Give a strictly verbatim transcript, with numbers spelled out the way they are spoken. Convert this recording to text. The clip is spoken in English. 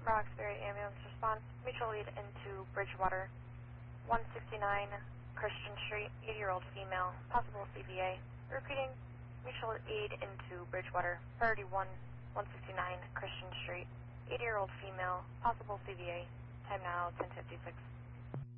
Roxbury ambulance response. Mutual aid into Bridgewater. one sixty-nine Christian Street, eighty-year-old female, possible C V A. Repeating, mutual aid into Bridgewater. Priority one, one sixty-nine Christian Street, eighty-year-old female, possible C V A. Time now ten fifty-six.